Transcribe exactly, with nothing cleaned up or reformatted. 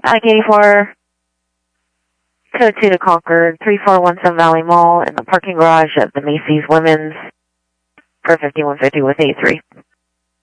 I K eighty-four, code two to Concord, three four one seven Valley Mall, in the parking garage of the Macy's Women's for fifty-one fifty with A three.